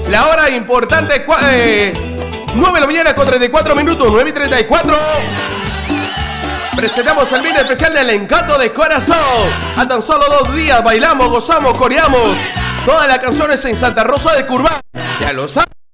La hora importante, 9 de la mañana con 34 minutos, 9 y 34. Presentamos el video especial del Encanto de Corazón. A tan solo 2 días bailamos, gozamos, coreamos todas las canciones en Santa Rosa de Curvá. Ya lo sabes.